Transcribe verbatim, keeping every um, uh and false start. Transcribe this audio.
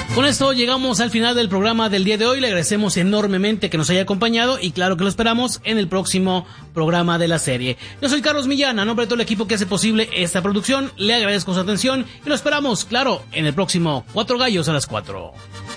Con esto llegamos al final del programa del día de hoy. Le agradecemos enormemente que nos haya acompañado y claro que lo esperamos en el próximo programa de la serie. Yo soy Carlos Millán, a nombre de todo el equipo que hace posible esta producción, le agradezco su atención y lo esperamos, claro, en el próximo Cuatro Gallos a las cuatro.